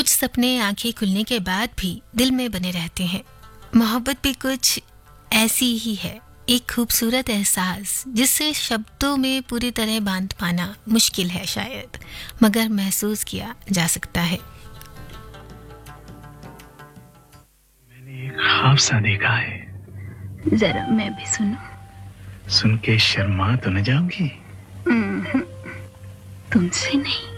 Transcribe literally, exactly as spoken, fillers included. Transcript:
कुछ सपने आंखें खुलने के बाद भी दिल में बने रहते हैं। मोहब्बत भी कुछ ऐसी ही है, एक खूबसूरत एहसास जिससे शब्दों में पूरी तरह बांध पाना मुश्किल है शायद, मगर महसूस किया जा सकता है। मैंने एक ख्वाब सा देखा है, जरा मैं भी सुनूं। सुन के शर्मा तो न जाऊंगी? तुमसे नहीं।